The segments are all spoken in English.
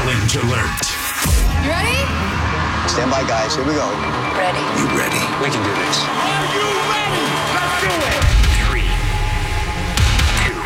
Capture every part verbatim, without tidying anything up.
Challenge alert. You ready? Stand by, guys. Here we go. Ready. You ready? We can do this. Are you ready? Let's do it. Three, two,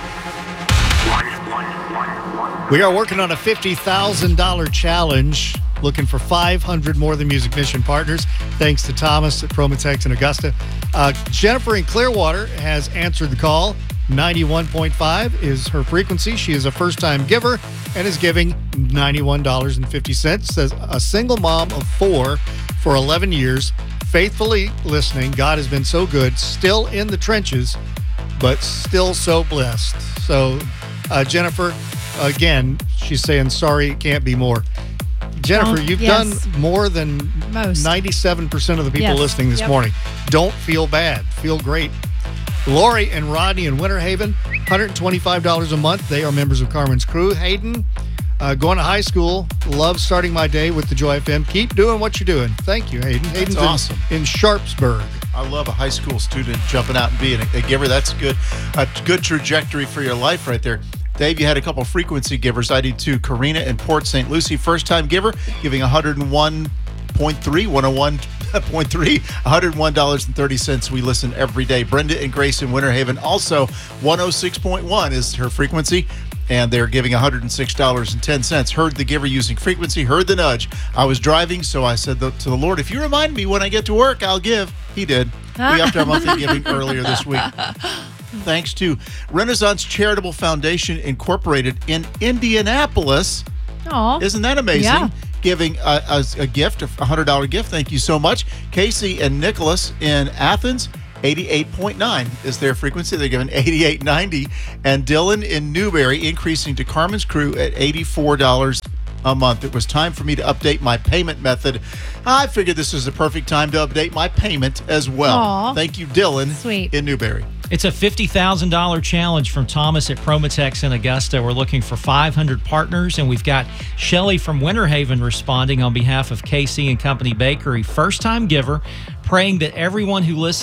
one, one, one, one. We are working on a fifty thousand dollars challenge, looking for five hundred more than Music Mission partners, thanks to Thomas at Promotex in Augusta. Uh, Jennifer in Clearwater has answered the call. ninety-one point five is her frequency. She is a first-time giver and is giving ninety-one dollars and fifty cents. Says a single mom of four for eleven years, faithfully listening. God has been so good, still in the trenches, but still so blessed. So, uh, Jennifer, again, she's saying, sorry, it can't be more. Jennifer, Oh, you've yes. done more than Most. ninety-seven percent of the people Yes. listening this Yep. morning. Don't feel bad. Feel great. Lori and Rodney in Winter Haven, one hundred twenty-five dollars a month. They are members of Carmen's crew. Hayden, uh, going to high school. Love starting my day with the Joy F M. Keep doing what you're doing. Thank you, Hayden. Hayden's in- awesome. in Sharpsburg. I love a high school student jumping out and being a, a giver. That's good. A good trajectory for your life right there. Dave, you had a couple frequency givers. I did too. Karina in Port Saint Lucie, first-time giver, giving one hundred one point three, one oh one point three, one hundred one dollars and thirty cents. We listen every day. Brenda and Grace in Winter Haven, also one oh six point one is her frequency, and they're giving one hundred six dollars and ten cents. Heard the giver using frequency, heard the nudge. I was driving, so I said to the Lord, if you remind me when I get to work, I'll give. He did. We upped our monthly giving earlier this week. Thanks to Renaissance Charitable Foundation Incorporated in Indianapolis. Aw. Isn't that amazing? Yeah. Giving a, a, a gift, a one hundred dollars gift. Thank you so much. Casey and Nicholas in Athens, eighty-eight point nine is their frequency. They're giving eighty-eight ninety. And Dylan in Newberry increasing to Carmen's crew at eighty-four dollars a month. It was time for me to update my payment method. I figured this was the perfect time to update my payment as well. Aw. Thank you, Dylan Sweet. in Newberry. It's a fifty thousand dollars challenge from Thomas at Promotex in Augusta. We're looking for five hundred partners, and we've got Shelly from Winter Haven responding on behalf of K C and Company Bakery. First-time giver, praying that everyone who listens